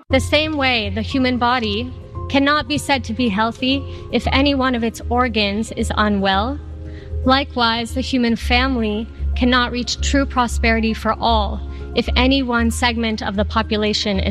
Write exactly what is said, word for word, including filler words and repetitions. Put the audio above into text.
The same way, the human body cannot be said to be healthy if any one of its organs is unwell. Likewise, the human family cannot reach true prosperity for all if any one segment of the population is